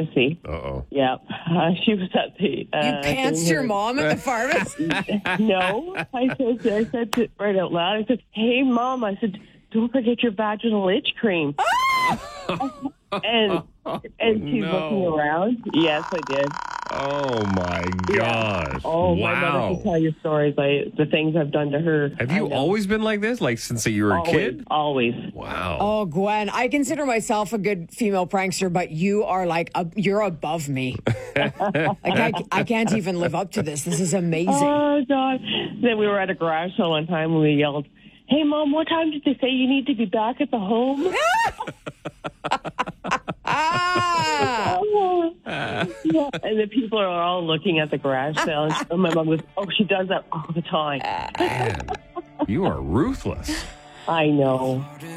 pharmacy. Uh-oh. Yeah. She was at the... You pantsed your mom at the pharmacy? No. I said to, right out loud, I said, hey, Mom, I said, don't forget your vaginal itch cream. and she's looking around. Yes, I did. Oh, my gosh. Oh, wow. my mother can tell you stories, the things I've done to her. Have you always been like this? Like since you were a kid? Always. Wow. Oh, Gwen, I consider myself a good female prankster, but you are like, you're above me. I can't even live up to this. This is amazing. Oh, God. Then we were at a garage sale one time and we yelled, hey, Mom, what time did they say you need to be back at the home? Yeah. And the people are all looking at the garage sale. And my mom goes, oh, she does that all the time. Man, you are ruthless. I know.